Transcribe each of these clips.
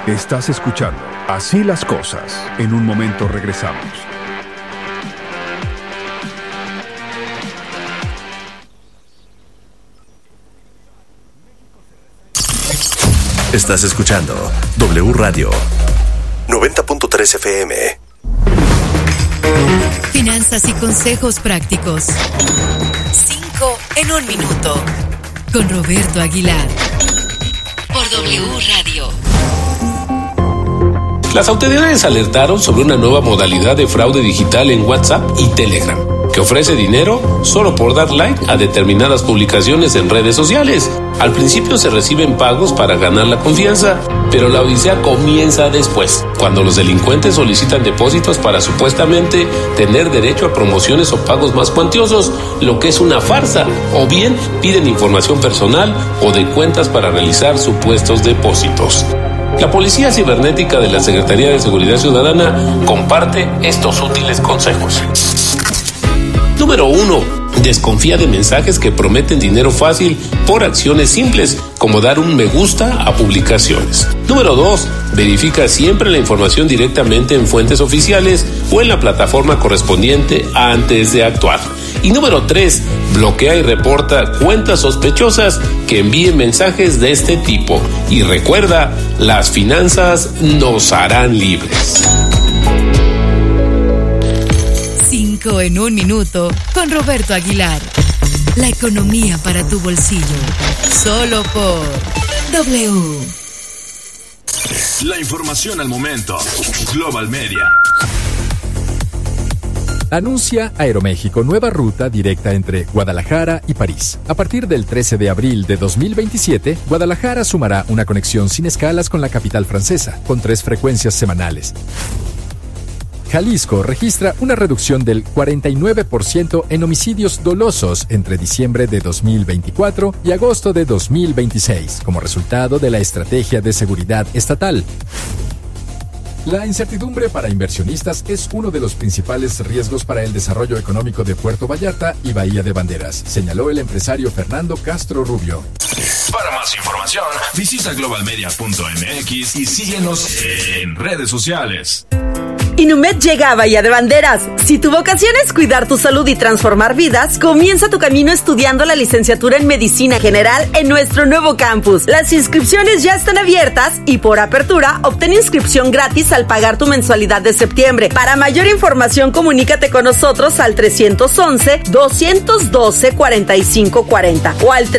Estás escuchando Así las Cosas. En un momento regresamos. Estás escuchando W Radio 90.3 FM. Finanzas y consejos prácticos. 5 en un minuto. Con Roberto Aguilar. Por W Radio. Las autoridades alertaron sobre una nueva modalidad de fraude digital en WhatsApp y Telegram, que ofrece dinero solo por dar like a determinadas publicaciones en redes sociales. Al principio se reciben pagos para ganar la confianza, pero la odisea comienza después, cuando los delincuentes solicitan depósitos para supuestamente tener derecho a promociones o pagos más cuantiosos, lo que es una farsa, o bien piden información personal o de cuentas para realizar supuestos depósitos. La Policía Cibernética de la Secretaría de Seguridad Ciudadana comparte estos útiles consejos. Número 1. Desconfía de mensajes que prometen dinero fácil por acciones simples, como dar un me gusta a publicaciones. Número 2. Verifica siempre la información directamente en fuentes oficiales o en la plataforma correspondiente antes de actuar. Y número 3. Bloquea y reporta cuentas sospechosas que envíen mensajes de este tipo. Y recuerda, las finanzas nos harán libres. 5 en un minuto con Roberto Aguilar. La economía para tu bolsillo. Solo por W. La información al momento. Global Media. Anuncia Aeroméxico nueva ruta directa entre Guadalajara y París. A partir del 13 de abril de 2027, Guadalajara sumará una conexión sin escalas con la capital francesa, con 3 frecuencias semanales. Jalisco registra una reducción del 49% en homicidios dolosos entre diciembre de 2024 y agosto de 2026, como resultado de la estrategia de seguridad estatal. La incertidumbre para inversionistas es uno de los principales riesgos para el desarrollo económico de Puerto Vallarta y Bahía de Banderas, señaló el empresario Fernando Castro Rubio. Para más información, visita globalmedia.mx y síguenos en redes sociales. Inumet llega a Bahía de Banderas. Si tu vocación es cuidar tu salud y transformar vidas, comienza tu camino estudiando la licenciatura en Medicina General en nuestro nuevo campus. Las inscripciones ya están abiertas y por apertura obtén inscripción gratis al pagar tu mensualidad de septiembre. Para mayor información, comunícate con nosotros al 311-212-4540 o al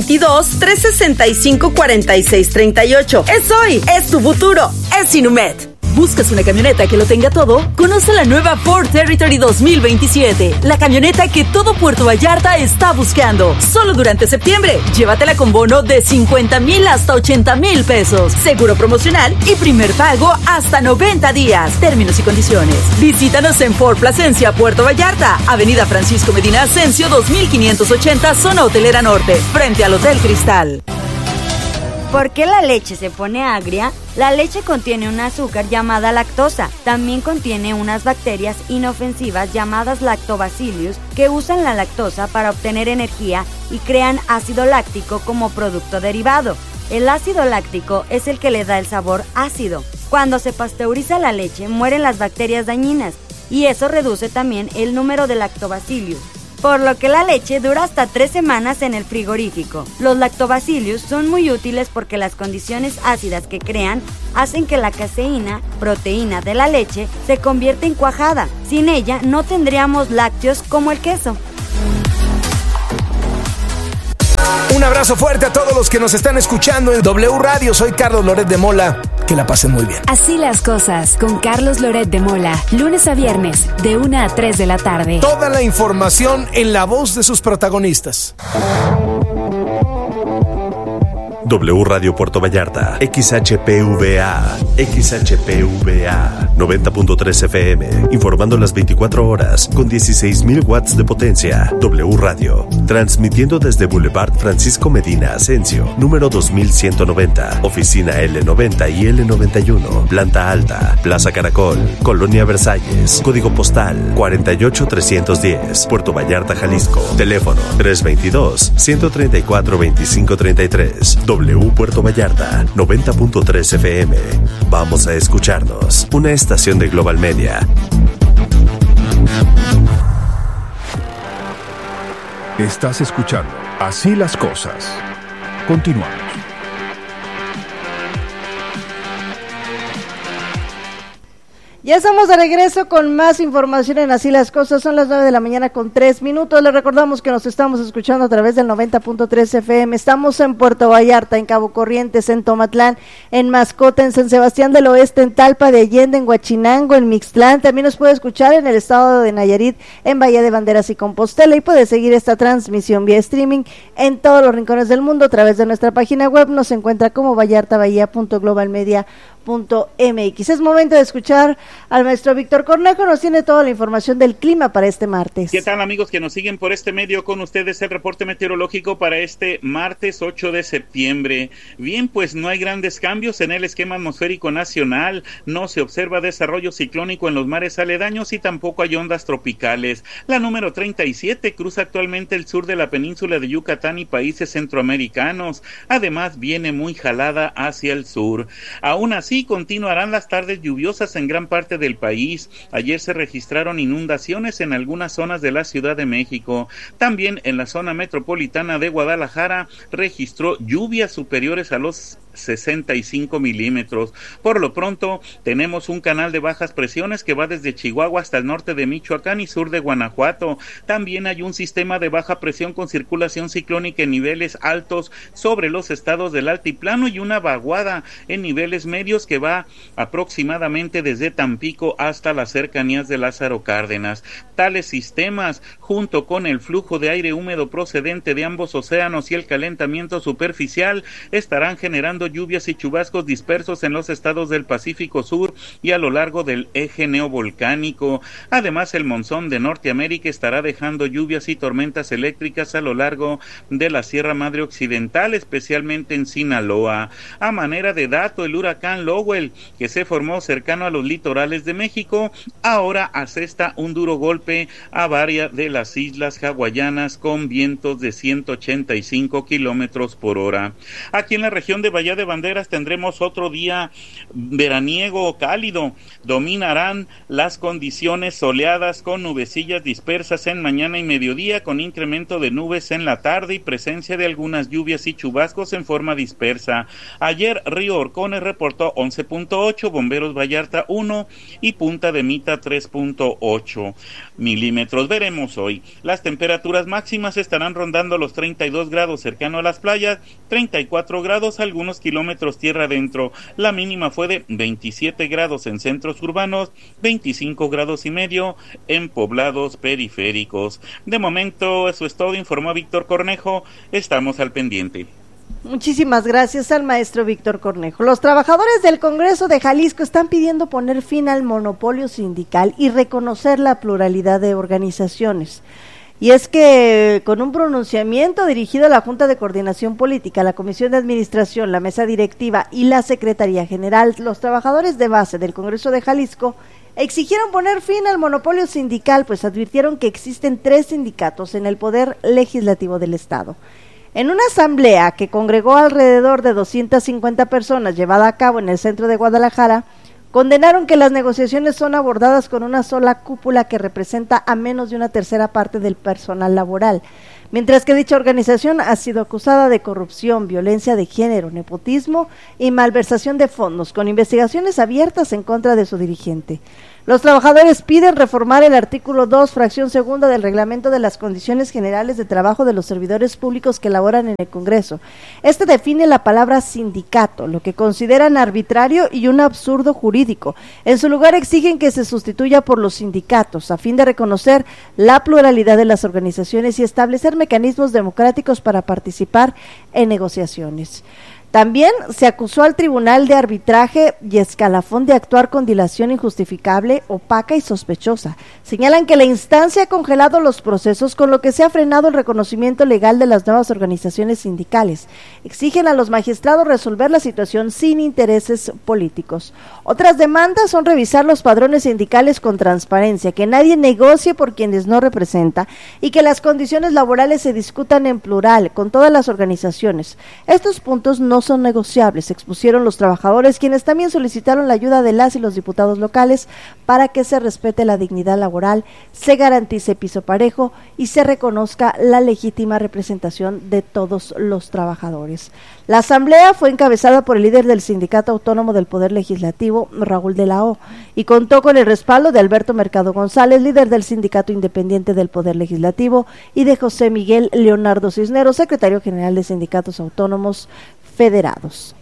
322-365-4638. Es hoy, es tu futuro, es Inumet. ¿Buscas una camioneta que lo tenga todo? Conoce la nueva Ford Territory 2027, la camioneta que todo Puerto Vallarta está buscando. Solo durante septiembre, llévatela con bono de 50,000 hasta 80,000 pesos, seguro promocional y primer pago hasta 90 días. Términos y condiciones. Visítanos en Ford Plasencia, Puerto Vallarta, Avenida Francisco Medina Ascencio 2580, Zona Hotelera Norte, frente al Hotel Cristal. ¿Por qué la leche se pone agria? La leche contiene un azúcar llamada lactosa. También contiene unas bacterias inofensivas llamadas lactobacillus que usan la lactosa para obtener energía y crean ácido láctico como producto derivado. El ácido láctico es el que le da el sabor ácido. Cuando se pasteuriza la leche, mueren las bacterias dañinas y eso reduce también el número de lactobacillus, por lo que la leche dura hasta 3 semanas en el frigorífico. Los lactobacillus son muy útiles porque las condiciones ácidas que crean hacen que la caseína, proteína de la leche, se convierta en cuajada. Sin ella no tendríamos lácteos como el queso. Un abrazo fuerte a todos los que nos están escuchando en W Radio. Soy Carlos Loret de Mola. Que la pasen muy bien. Así las cosas con Carlos Loret de Mola. Lunes a viernes, de 1 a 3 de la tarde. Toda la información en la voz de sus protagonistas. W Radio Puerto Vallarta, XHPVA 90.3 FM, informando las 24 horas con 16,000 watts de potencia. W Radio, transmitiendo desde Boulevard Francisco Medina Ascencio, número 2190, oficina L90 y L91, planta alta, Plaza Caracol, Colonia Versalles, código postal 48310, Puerto Vallarta, Jalisco, teléfono 322-134-2533. W Puerto Vallarta, 90.3 FM. Vamos a escucharnos. Una estación de Global Media. Estás escuchando Así las Cosas. Continuamos. Ya estamos de regreso con más información en Así las Cosas. Son las 9 de la mañana con 3 minutos. Les recordamos que nos estamos escuchando a través del 90.3 FM. Estamos en Puerto Vallarta, en Cabo Corrientes, en Tomatlán, en Mascota, en San Sebastián del Oeste, en Talpa de Allende, en Huachinango, en Mixtlán. También nos puede escuchar en el estado de Nayarit, en Bahía de Banderas y Compostela. Y puede seguir esta transmisión vía streaming en todos los rincones del mundo a través de nuestra página web. Nos encuentra como vallartabahía.globalmedia.mx. Es momento de escuchar al maestro Víctor Cornejo. Nos tiene toda la información del clima para este martes. ¿Qué tal, amigos que nos siguen por este medio? Con ustedes el reporte meteorológico para este martes 8 de septiembre. Bien, pues no hay grandes cambios en el esquema atmosférico nacional, no se observa desarrollo ciclónico en los mares aledaños y tampoco hay ondas tropicales. La número 37 cruza actualmente el sur de la península de Yucatán y países centroamericanos. Además, viene muy jalada hacia el sur. Aún así, continuarán las tardes lluviosas en gran parte del país. Ayer se registraron inundaciones en algunas zonas de la Ciudad de México. También en la zona metropolitana de Guadalajara registró lluvias superiores a los 65 milímetros. Por lo pronto, tenemos un canal de bajas presiones que va desde Chihuahua hasta el norte de Michoacán y sur de Guanajuato. También hay un sistema de baja presión con circulación ciclónica en niveles altos sobre los estados del altiplano y una vaguada en niveles medios que va aproximadamente desde Tampico hasta las cercanías de Lázaro Cárdenas. Tales sistemas, junto con el flujo de aire húmedo procedente de ambos océanos y el calentamiento superficial, estarán generando lluvias y chubascos dispersos en los estados del Pacífico Sur y a lo largo del eje neovolcánico. Además, el monzón de Norteamérica estará dejando lluvias y tormentas eléctricas a lo largo de la Sierra Madre Occidental, especialmente en Sinaloa. A manera de dato, el huracán Lowell, que se formó cercano a los litorales de México, ahora asesta un duro golpe a varias de las islas hawaianas con vientos de 185 kilómetros por hora. Aquí en la región de Bahía de Banderas tendremos otro día veraniego cálido. Dominarán las condiciones soleadas con nubecillas dispersas en mañana y mediodía, con incremento de nubes en la tarde y presencia de algunas lluvias y chubascos en forma dispersa. Ayer Río Orcones reportó 11.8, Bomberos Vallarta 1 y Punta de Mita 3.8 milímetros. Veremos hoy. Las temperaturas máximas estarán rondando los 32 grados cercano a las playas, 34 grados algunos kilómetros tierra adentro. La mínima fue de 27 grados en centros urbanos, 25 grados y medio en poblados periféricos. De momento, eso es todo, informó Víctor Cornejo. Estamos al pendiente. Muchísimas gracias al maestro Víctor Cornejo. Los trabajadores del Congreso de Jalisco están pidiendo poner fin al monopolio sindical y reconocer la pluralidad de organizaciones. Y es que con un pronunciamiento dirigido a la Junta de Coordinación Política, la Comisión de Administración, la Mesa Directiva y la Secretaría General, los trabajadores de base del Congreso de Jalisco exigieron poner fin al monopolio sindical, pues advirtieron que existen 3 sindicatos en el poder legislativo del Estado. En una asamblea que congregó alrededor de 250 personas llevada a cabo en el centro de Guadalajara, condenaron que las negociaciones son abordadas con una sola cúpula que representa a menos de una tercera parte del personal laboral, mientras que dicha organización ha sido acusada de corrupción, violencia de género, nepotismo y malversación de fondos, con investigaciones abiertas en contra de su dirigente. Los trabajadores piden reformar el artículo 2, fracción segunda del reglamento de las condiciones generales de trabajo de los servidores públicos que laboran en el Congreso. Este define la palabra sindicato, lo que consideran arbitrario y un absurdo jurídico. En su lugar exigen que se sustituya por los sindicatos, a fin de reconocer la pluralidad de las organizaciones y establecer mecanismos democráticos para participar en negociaciones. También se acusó al Tribunal de Arbitraje y Escalafón de actuar con dilación injustificable, opaca y sospechosa. Señalan que la instancia ha congelado los procesos, con lo que se ha frenado el reconocimiento legal de las nuevas organizaciones sindicales. Exigen a los magistrados resolver la situación sin intereses políticos. Otras demandas son revisar los padrones sindicales con transparencia, que nadie negocie por quienes no representa y que las condiciones laborales se discutan en plural con todas las organizaciones. Estos puntos no son negociables, expusieron los trabajadores, quienes también solicitaron la ayuda de las y los diputados locales para que se respete la dignidad laboral, se garantice piso parejo y se reconozca la legítima representación de todos los trabajadores. La asamblea fue encabezada por el líder del Sindicato Autónomo del Poder Legislativo, Raúl de la O, y contó con el respaldo de Alberto Mercado González, líder del Sindicato Independiente del Poder Legislativo, y de José Miguel Leonardo Cisneros, secretario general de Sindicatos Autónomos Federados.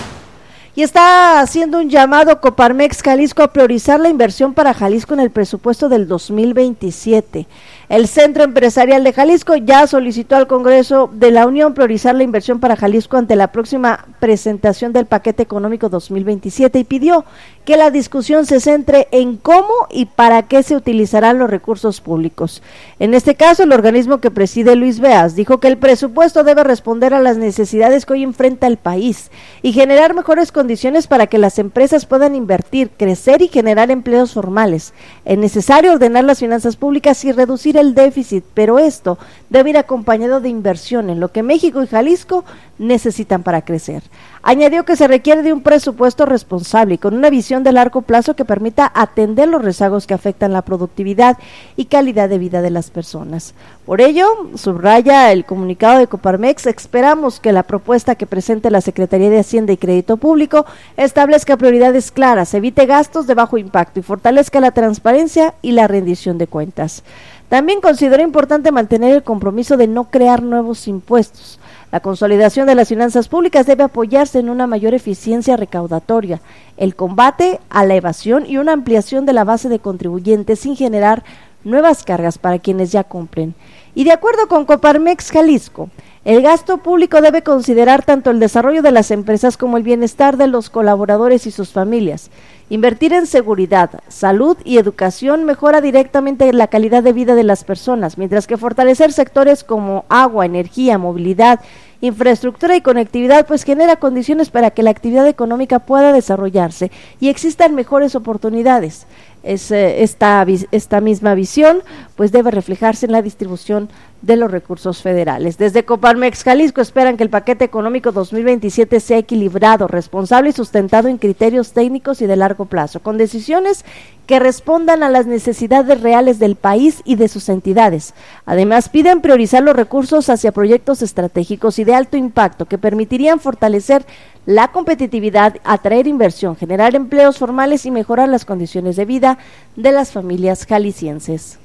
Y está haciendo un llamado Coparmex Jalisco a priorizar la inversión para Jalisco en el presupuesto del 2027. El Centro Empresarial de Jalisco ya solicitó al Congreso de la Unión priorizar la inversión para Jalisco ante la próxima presentación del paquete económico 2027 y pidió que la discusión se centre en cómo y para qué se utilizarán los recursos públicos. En este caso, el organismo que preside Luis Beas dijo que el presupuesto debe responder a las necesidades que hoy enfrenta el país y generar mejores condiciones para que las empresas puedan invertir, crecer y generar empleos formales. Es necesario ordenar las finanzas públicas y reducir el déficit, pero esto debe ir acompañado de inversión en lo que México y Jalisco necesitan para crecer. Añadió que se requiere de un presupuesto responsable y con una visión de largo plazo que permita atender los rezagos que afectan la productividad y calidad de vida de las personas. Por ello, subraya el comunicado de Coparmex, esperamos que la propuesta que presente la Secretaría de Hacienda y Crédito Público establezca prioridades claras, evite gastos de bajo impacto y fortalezca la transparencia y la rendición de cuentas. También consideró importante mantener el compromiso de no crear nuevos impuestos. La consolidación de las finanzas públicas debe apoyarse en una mayor eficiencia recaudatoria, el combate a la evasión y una ampliación de la base de contribuyentes sin generar nuevas cargas para quienes ya cumplen. Y de acuerdo con Coparmex Jalisco, el gasto público debe considerar tanto el desarrollo de las empresas como el bienestar de los colaboradores y sus familias. Invertir en seguridad, salud y educación mejora directamente la calidad de vida de las personas, mientras que fortalecer sectores como agua, energía, movilidad, infraestructura y conectividad pues genera condiciones para que la actividad económica pueda desarrollarse y existan mejores oportunidades. Esta misma visión pues debe reflejarse en la distribución de los recursos federales. Desde Coparmex Jalisco esperan que el paquete económico 2027 sea equilibrado, responsable y sustentado en criterios técnicos y de largo plazo, con decisiones que respondan a las necesidades reales del país y de sus entidades. Además, piden priorizar los recursos hacia proyectos estratégicos y de alto impacto que permitirían fortalecer la competitividad, atraer inversión, generar empleos formales y mejorar las condiciones de vida de las familias jaliscienses.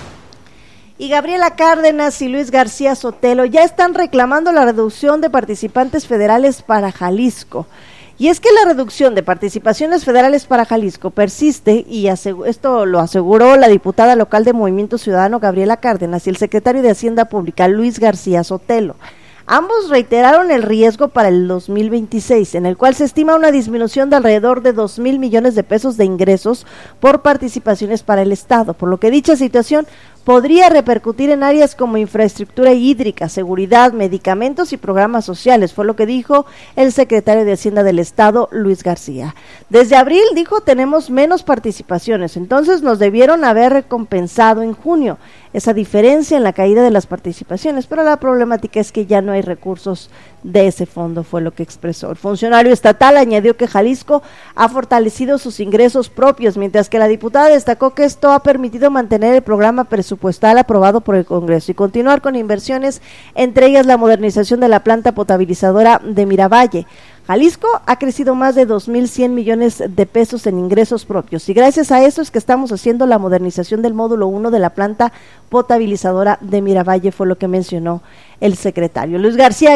Y Gabriela Cárdenas y Luis García Sotelo ya están reclamando la reducción de participantes federales para Jalisco. Y es que la reducción de participaciones federales para Jalisco persiste y esto lo aseguró la diputada local de Movimiento Ciudadano Gabriela Cárdenas y el secretario de Hacienda Pública Luis García Sotelo. Ambos reiteraron el riesgo para el 2026, en el cual se estima una disminución de alrededor de 2,000 millones de pesos de ingresos por participaciones para el Estado, por lo que dicha situación podría repercutir en áreas como infraestructura hídrica, seguridad, medicamentos y programas sociales, fue lo que dijo el secretario de Hacienda del Estado, Luis García. Desde abril, dijo, tenemos menos participaciones, entonces nos debieron haber recompensado en junio esa diferencia en la caída de las participaciones, pero la problemática es que ya no hay recursos de ese fondo, fue lo que expresó. El funcionario estatal añadió que Jalisco ha fortalecido sus ingresos propios, mientras que la diputada destacó que esto ha permitido mantener el programa presupuestal aprobado por el Congreso y continuar con inversiones, entre ellas la modernización de la planta potabilizadora de Miravalle. Jalisco ha crecido más de 2,100 millones de pesos en ingresos propios y gracias a eso es que estamos haciendo la modernización del módulo 1 de la planta potabilizadora de Miravalle, fue lo que mencionó el secretario. Luis García